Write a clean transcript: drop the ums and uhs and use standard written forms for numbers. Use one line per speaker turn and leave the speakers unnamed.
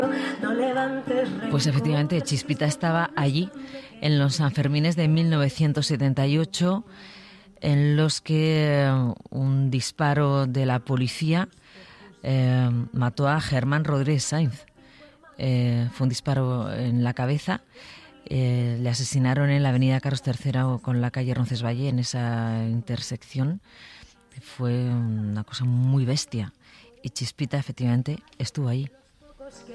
Pues efectivamente, Chispita estaba allí en los Sanfermines de 1978, en los que un disparo de la policía mató a Germán Rodríguez Sainz. Fue un disparo en la cabeza. Le asesinaron en la avenida Carlos III con la calle Roncesvalles, en esa intersección. Fue una cosa muy bestia. Y Chispita efectivamente estuvo allí.